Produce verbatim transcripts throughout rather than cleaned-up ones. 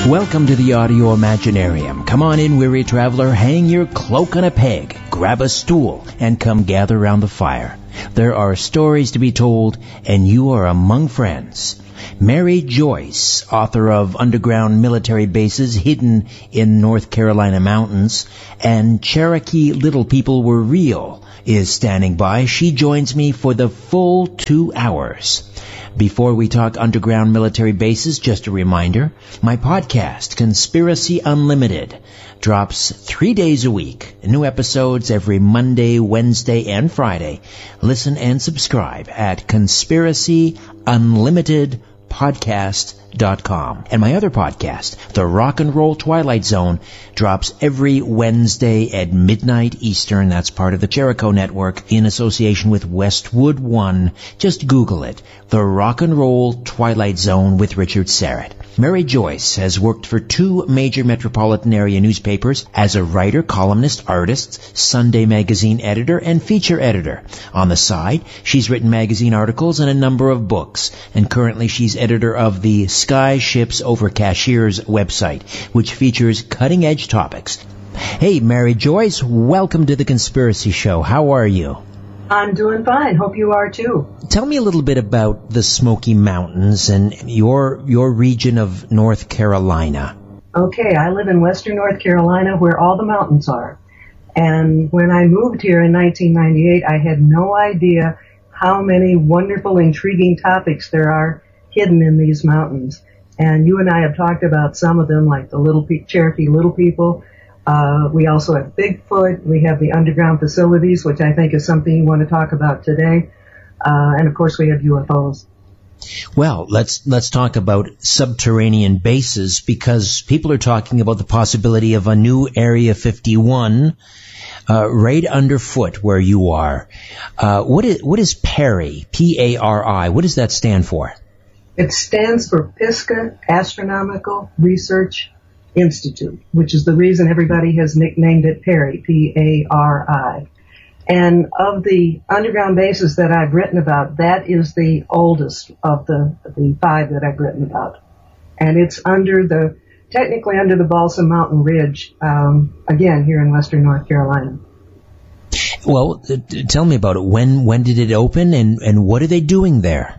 Welcome to the Audio Imaginarium. Come on in, weary traveler, hang your cloak on a peg, grab a stool, and come gather round the fire. There are stories to be told, and you are among friends. Mary Joyce, author of Underground Military Bases Hidden in North Carolina Mountains and Cherokee Little People Were Real, is standing by. She joins me for the full two hours. Before we talk underground military bases, just a reminder, my podcast, Conspiracy Unlimited, drops three days a week. New episodes every Monday, Wednesday, and Friday. Listen and subscribe at conspiracy unlimited podcast dot com. And my other podcast, The Rock and Roll Twilight Zone, drops every Wednesday at midnight Eastern. That's part of the Jericho Network in association with Westwood One. Just Google it. The Rock and Roll Twilight Zone with Richard Serrett. Mary Joyce has worked for two major metropolitan area newspapers as a writer, columnist, artist, Sunday magazine editor, and feature editor. On the side, she's written magazine articles and a number of books, and currently she's editor of the Sky Ships Over Cashiers website, which features cutting-edge topics. Hey, Mary Joyce, welcome to the Conspiracy Show. How are you? I'm doing fine. Hope you are too. Tell me a little bit about the Smoky Mountains and your your region of North Carolina. Okay, I live in western North Carolina where all the mountains are. And when I moved here in nineteen ninety-eight, I had no idea how many wonderful, intriguing topics there are hidden in these mountains. And you and I have talked about some of them, like the Little Pe- Cherokee Little People. Uh, we also have Bigfoot. We have the underground facilities, which I think is something you want to talk about today. Uh, and of course, we have U F Os. Well, let's let's talk about subterranean bases, because people are talking about the possibility of a new Area fifty-one uh, right underfoot where you are. Uh, what is what is PARI? P A R I. What does that stand for? It stands for Pisgah Astronomical Research Institute, which is the reason everybody has nicknamed it PARI, P A R I. And of the underground bases that I've written about, that is the oldest of the the five that I've written about. And it's under the, technically under the Balsam Mountain Ridge, um, again, here in western North Carolina. Well, uh, tell me about it. When when did it open, and, and what are they doing there?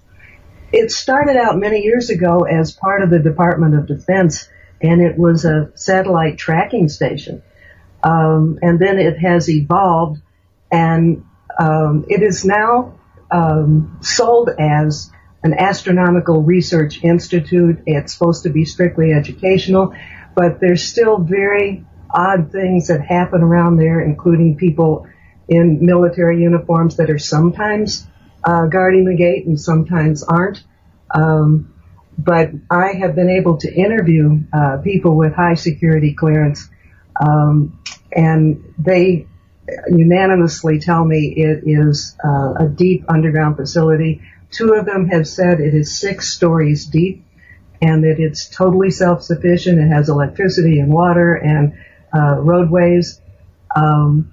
It started out many years ago as part of the Department of Defense, and it was a satellite tracking station. Um, and then it has evolved, and um, it is now um, sold as an astronomical research institute. It's supposed to be strictly educational, but there's still very odd things that happen around there, including people in military uniforms that are sometimes uh, guarding the gate and sometimes aren't. Um, But I have been able to interview uh, people with high security clearance, um, and they unanimously tell me it is uh, a deep underground facility. Two of them have said it is six stories deep, and that it's totally self-sufficient. It has electricity and water and uh, roadways, um,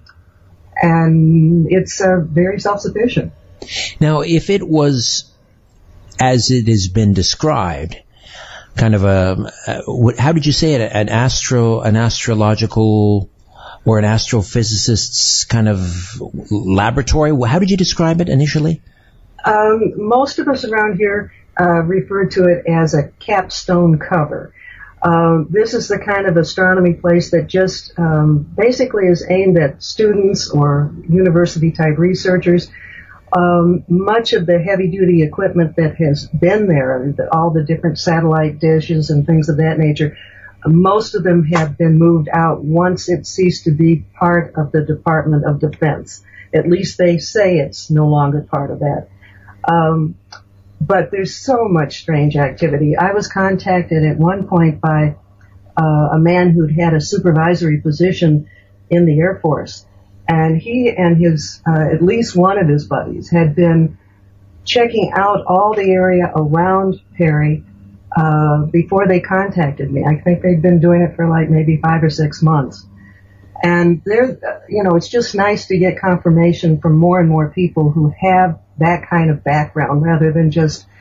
and it's uh, very self-sufficient. Now, if it was as it has been described, kind of a, uh, what, how did you say it, an astro, an astrological or an astrophysicist's kind of laboratory? How did you describe it initially? Um, most of us around here uh, refer to it as a capstone cover. Um, this is the kind of astronomy place that just um, basically is aimed at students or university-type researchers. Um, much of the heavy-duty equipment that has been there, the, all the different satellite dishes and things of that nature, most of them have been moved out once it ceased to be part of the Department of Defense. At least they say it's no longer part of that. Um, but there's so much strange activity. I was contacted at one point by uh, a man who'd had a supervisory position in the Air Force. And he and his, uh, at least one of his buddies had been checking out all the area around PARI, uh, before they contacted me. I think they'd been doing it for like maybe five or six months. And there, you know, it's just nice to get confirmation from more and more people who have that kind of background rather than just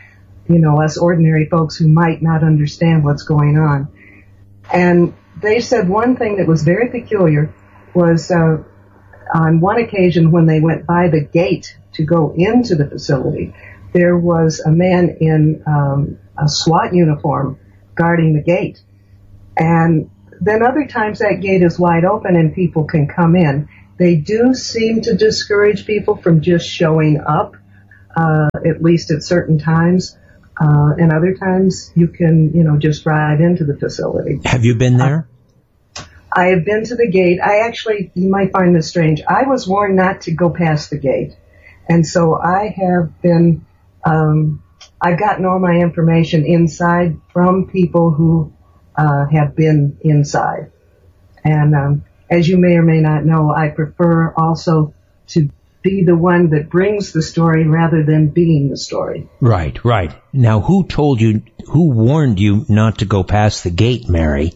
you know, us ordinary folks who might not understand what's going on. And they said one thing that was very peculiar was uh, on one occasion when they went by the gate to go into the facility, there was a man in um, a SWAT uniform guarding the gate. And then other times that gate is wide open and people can come in. They do seem to discourage people from just showing up, uh, at least at certain times. Uh, and other times you can, you know, just drive into the facility. Have you been there? Uh, I have been to the gate. I actually, you might find this strange, I was warned not to go past the gate. And so I have been, um, I've gotten all my information inside from people who uh, have been inside. And um, as you may or may not know, I prefer also to be the one that brings the story rather than being the story. Right, right. Now, who told you, who warned you not to go past the gate, Mary?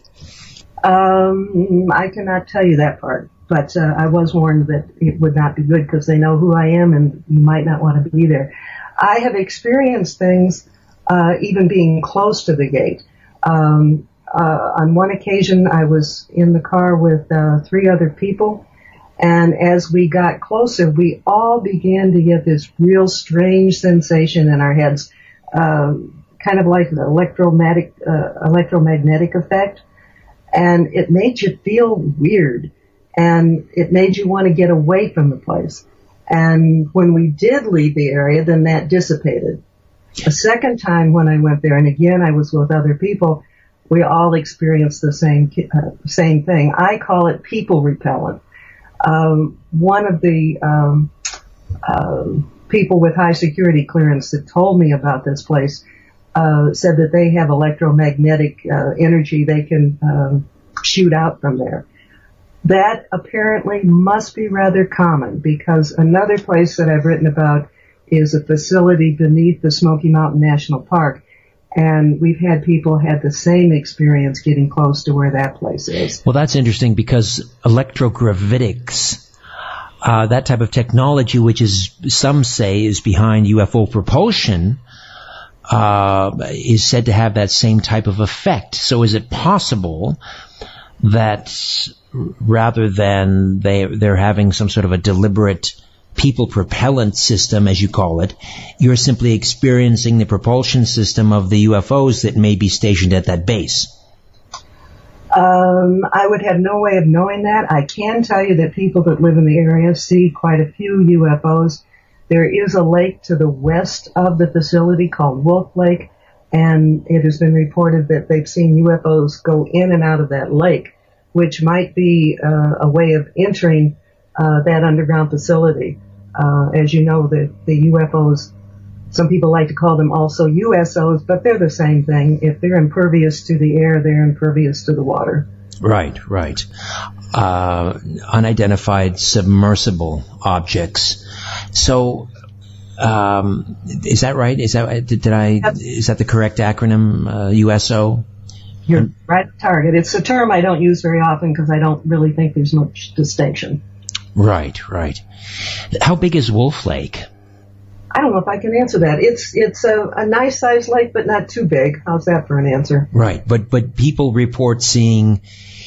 Um, I cannot tell you that part, but uh, I was warned that it would not be good because they know who I am and you might not want to be there. I have experienced things uh, even being close to the gate. Um, uh, on one occasion, I was in the car with uh, three other people, and as we got closer, we all began to get this real strange sensation in our heads, uh, kind of like an electromagnetic, uh, electromagnetic effect, and it made you feel weird, and it made you want to get away from the place. And when we did leave the area, then that dissipated. A second time when I went there, and again I was with other people, we all experienced the same uh, same thing. I call it people repellent. Um, one of the um, uh, people with high security clearance that told me about this place uh, said that they have electromagnetic uh, energy they can um, shoot out from there. That apparently must be rather common because another place that I've written about is a facility beneath the Smoky Mountain National Park, and we've had people had the same experience getting close to where that place is. Well, that's interesting because electrogravitics, uh, that type of technology, which is some say is behind U F O propulsion, uh, is said to have that same type of effect. So is it possible that rather than they, they're having some sort of a deliberate people propellant system, as you call it, you're simply experiencing the propulsion system of the U F Os that may be stationed at that base? Um, I would have no way of knowing that. I can tell you that people that live in the area see quite a few U F Os. There is a lake to the west of the facility called Wolf Lake, and it has been reported that they've seen U F Os go in and out of that lake, which might be uh, a way of entering uh, that underground facility. Uh, as you know, the, the U F Os, some people like to call them also U S Os, but they're the same thing. If they're impervious to the air, they're impervious to the water. Right, right. Uh, unidentified submersible objects. So, um, is that right? Is that did, did I? Is that the correct acronym? Uh, U S O. You're right at target. It's a term I don't use very often because I don't really think there's much distinction. Right, right. How big is Wolf Lake? I don't know if I can answer that. It's it's a, a nice sized lake, but not too big. How's that for an answer? Right, but but people report seeing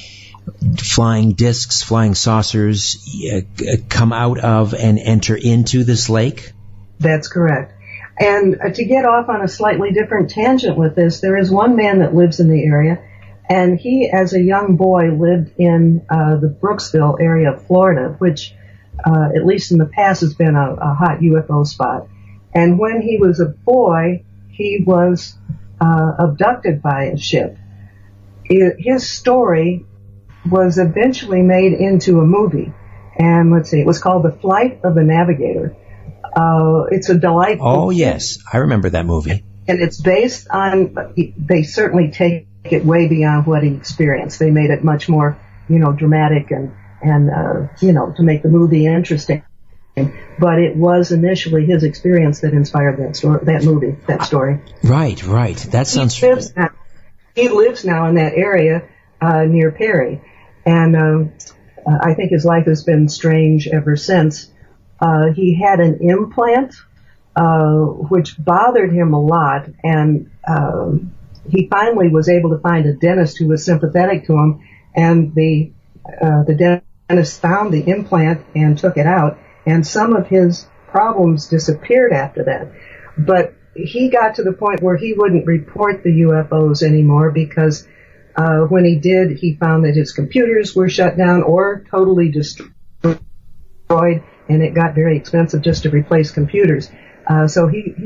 flying discs, flying saucers uh, come out of and enter into this lake? That's correct. And uh, to get off on a slightly different tangent with this, there is one man that lives in the area, and he, as a young boy, lived in uh, the Brooksville area of Florida, which, uh, at least in the past, has been a, a hot U F O spot. And when he was a boy, he was uh, abducted by a ship. It, his story was eventually made into a movie, and let's see, it was called The Flight of the Navigator. Uh, it's a delightful. Oh, yes. I remember that movie. And it's based on, they certainly take it way beyond what he experienced. They made it much more, you know, dramatic and, and, uh, you know, to make the movie interesting. But it was initially his experience that inspired that story, that movie, that story. Right, right. That sounds. He lives now, he lives now in that area, uh, near Perry. And, um, uh, I think his life has been strange ever since. Uh, he had an implant uh, which bothered him a lot. And um, he finally was able to find a dentist who was sympathetic to him, and the uh, the dentist found the implant and took it out, and some of his problems disappeared after that. But he got to the point where he wouldn't report the U F Os anymore because uh, when he did, he found that his computers were shut down or totally destroyed, and it got very expensive just to replace computers. Uh, so he